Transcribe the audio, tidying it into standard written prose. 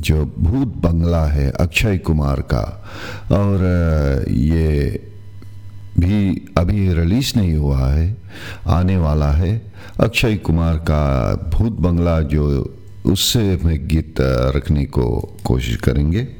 जो भूत बंगला है अक्षय कुमार का, और ये भी अभी रिलीज़ नहीं हुआ है, आने वाला है। अक्षय कुमार का भूत बंगला, जो उससे में गीत रखने को कोशिश करेंगे।